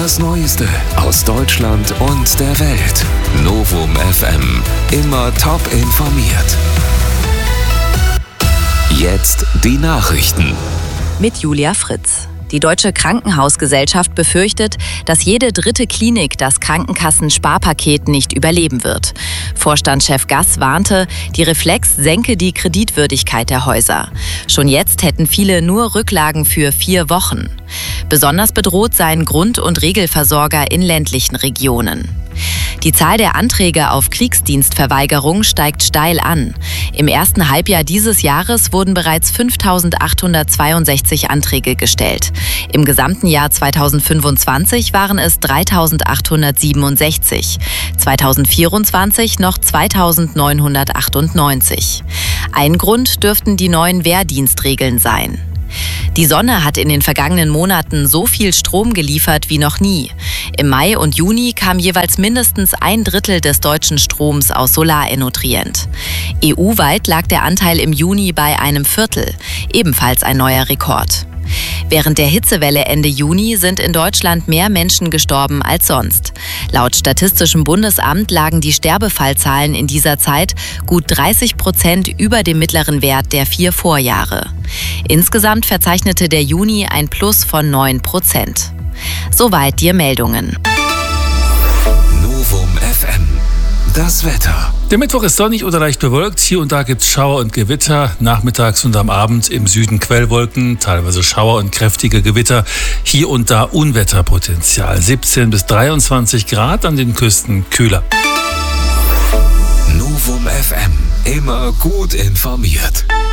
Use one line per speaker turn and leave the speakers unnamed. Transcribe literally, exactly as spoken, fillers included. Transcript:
Das Neueste aus Deutschland und der Welt. Novum F M. Immer top informiert. Jetzt die Nachrichten.
Mit Julia Fritz. Die Deutsche Krankenhausgesellschaft befürchtet, dass jede dritte Klinik das Krankenkassen-Sparpaket nicht überleben wird. Vorstandschef Gass warnte, die Reflex senke die Kreditwürdigkeit der Häuser. Schon jetzt hätten viele nur Rücklagen für vier Wochen. Besonders bedroht seien Grund- und Regelversorger in ländlichen Regionen. Die Zahl der Anträge auf Kriegsdienstverweigerung steigt steil an. Im ersten Halbjahr dieses Jahres wurden bereits fünftausendachthundertzweiundsechzig Anträge gestellt. Im gesamten Jahr zweitausendfünfundzwanzig waren es dreitausendachthundertsiebenundsechzig, zweitausendvierundzwanzig noch zweitausendneunhundertachtundneunzig. Ein Grund dürften die neuen Wehrdienstregeln sein. Die Sonne hat in den vergangenen Monaten so viel Strom geliefert wie noch nie. Im Mai und Juni kam jeweils mindestens ein Drittel des deutschen Stroms aus Solarenernutrient. E U-weit lag der Anteil im Juni bei einem Viertel, ebenfalls ein neuer Rekord. Während der Hitzewelle Ende Juni sind in Deutschland mehr Menschen gestorben als sonst. Laut Statistischem Bundesamt lagen die Sterbefallzahlen in dieser Zeit gut dreißig Prozent über dem mittleren Wert der vier Vorjahre. Insgesamt verzeichnete der Juni ein Plus von neun Prozent. Soweit die Meldungen.
Novum F M. Das Wetter.
Der Mittwoch ist sonnig oder leicht bewölkt. Hier und da gibt es Schauer und Gewitter. Nachmittags und am Abend im Süden Quellwolken, teilweise Schauer und kräftige Gewitter. Hier und da Unwetterpotenzial. siebzehn bis dreiundzwanzig Grad, an den Küsten kühler.
Novum F M. Immer gut informiert.